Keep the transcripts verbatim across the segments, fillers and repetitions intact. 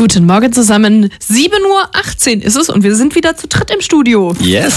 Guten Morgen zusammen. sieben Uhr achtzehn ist es und wir sind wieder zu dritt im Studio. Yes.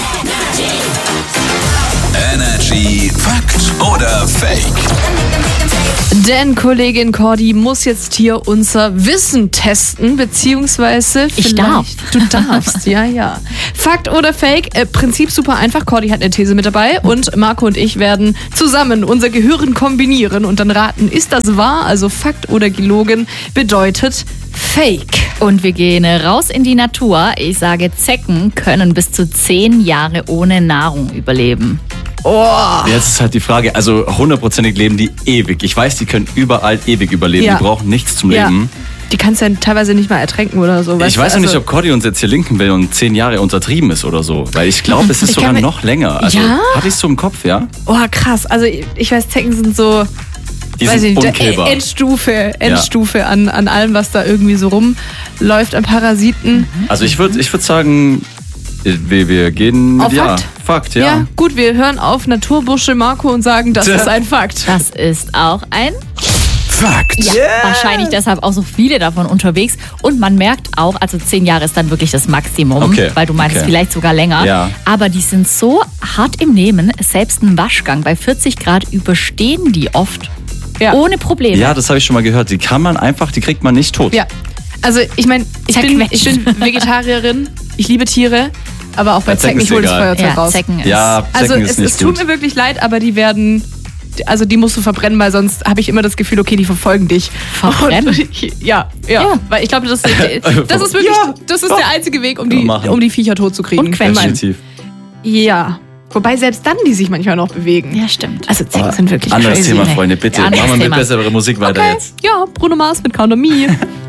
Energy Fakt oder Fake? Denn Kollegin Cordy muss jetzt hier unser Wissen testen, beziehungsweise Ich darf. Du darfst, ja, ja. Fakt oder Fake? Äh, Prinzip super einfach. Cordy hat eine These mit dabei und Marco und ich werden zusammen unser Gehirn kombinieren und dann raten, ist das wahr? Also Fakt oder gelogen bedeutet Fake. Und wir gehen raus in die Natur. Ich sage, Zecken können bis zu zehn Jahre ohne Nahrung überleben. Oh. Jetzt ist halt die Frage, also hundertprozentig leben die ewig. Ich weiß, die können überall ewig überleben. Ja. Die brauchen nichts zum Ja. Leben. Die kannst du ja teilweise nicht mal ertränken oder so. Ich weiß noch nicht, ob Cordy uns jetzt hier linken will und zehn Jahre untertrieben ist oder so. Weil ich glaube, es ist Ich sogar kann mir- noch länger. Also, Ja? hatte ich so im Kopf, ja? Oh, krass. Also ich weiß, Zecken sind so... Die weiß sind ich nicht, unkillbar. Endstufe, Endstufe an, an allem, was da irgendwie so rumläuft, an Parasiten. Also ich würde ich würd sagen, wir, wir gehen Auf ja, Fakt? Fakt, ja. Ja, gut, wir hören auf Naturbursche Marco und sagen, das Tja. ist ein Fakt. Das ist auch ein... Fakt. Ja, wahrscheinlich deshalb auch so viele davon unterwegs. Und man merkt auch, also zehn Jahre ist dann wirklich das Maximum, Okay, weil du meinst okay. vielleicht sogar länger. Ja. Aber die sind so hart im Nehmen, selbst ein Waschgang bei vierzig Grad überstehen die oft. Ja. Ohne Probleme. Ja, das habe ich schon mal gehört. Die kann man einfach, die kriegt man nicht tot. Ja, also ich meine, ich bin, ich Zerquetschen. bin Vegetarierin, ich liebe Tiere, aber auch bei, Bei Zecken, Zecken ich ist hole das egal. Feuerzeug Ja, raus. Zecken ist... Ja, Zecken Also ist es, nicht es tut gut. mir wirklich leid, aber die werden, also die musst du verbrennen, weil sonst habe ich immer das Gefühl, okay, die verfolgen dich. Verbrennen? Und, ja, ja, Ja. weil ich glaube, das, das ist wirklich, Ja. das ist der einzige Weg, um Kann die, man machen. um die Viecher tot zu kriegen. Und quetschen. Ich mein, Definitiv. Ja, wobei selbst dann die sich manchmal noch bewegen. Ja, stimmt. Also Zecken sind wirklich Anderes crazy. Thema, Freunde, bitte. Ja, anderes Machen wir mit Thema. bessere Musik weiter Okay, jetzt. ja, Bruno Mars mit Count on Me.